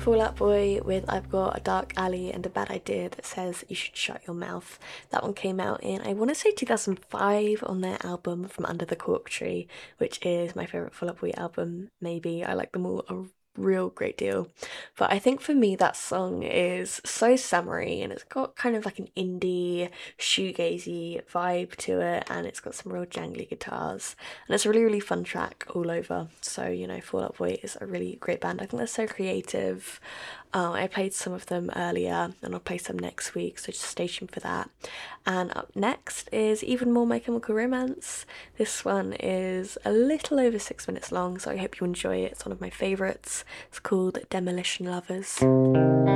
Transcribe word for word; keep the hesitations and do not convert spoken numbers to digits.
Fall Out Boy with I've Got a Dark Alley and a Bad Idea That Says You Should Shut Your Mouth. That one came out in, I want to say two thousand five, on their album From Under the Cork Tree, which is my favourite Fall Out Boy album, maybe. I like them all a real great deal. But I think for me that song is so summery and it's got kind of like an indie shoegazy vibe to it, and it's got some real jangly guitars, and it's a really really fun track all over. So you know, Fall Out Boy is a really great band. I think they're so creative. um, I played some of them earlier and I'll play some next week, so just stay tuned for that. And up next is even more My Chemical Romance. This one is a little over six minutes long, so I hope you enjoy it. It's one of my favourites. It's called Demolition Lovers.